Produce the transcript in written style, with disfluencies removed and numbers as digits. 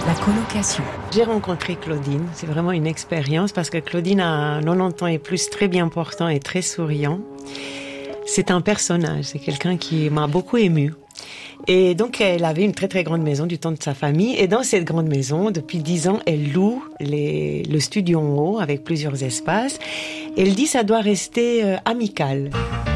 La colocation. J'ai rencontré Claudine, c'est vraiment une expérience parce que Claudine a 90 ans et plus, très bien portant et très souriant. C'est un personnage, c'est quelqu'un qui m'a beaucoup émue. Et donc, elle avait une très très grande maison du temps de sa famille. Et dans cette grande maison, depuis 10 ans, elle loue le studio en haut avec plusieurs espaces. Elle dit ça doit rester amical.